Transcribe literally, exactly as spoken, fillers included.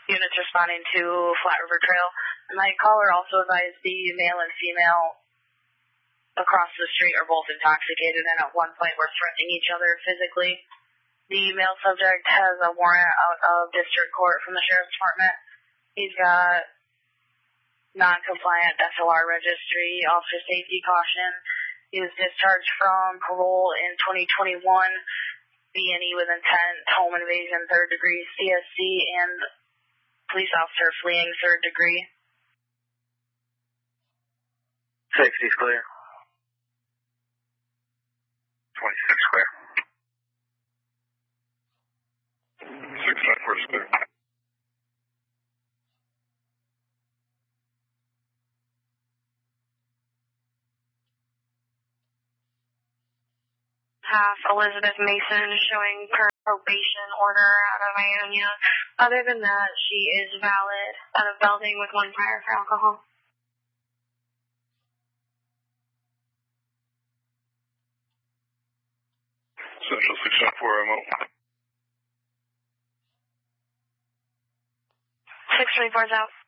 units responding to Flat River Trail. And my caller also advised the male and female across the street are both intoxicated and at one point were threatening each other physically. The male subject has a warrant out of district court from the sheriff's department. He's got non-compliant S O R registry, officer safety caution. He was discharged from parole in twenty twenty-one, B and E with intent, home invasion, third degree, C S C, and police officer fleeing, third degree. sixty's clear. twenty-six clear. six five four is clear. Half Elizabeth Mason showing her probation order out of Ionia. Other than that, she is valid out of Belding with one prior for alcohol. Central six five four M O. six twenty-four is out.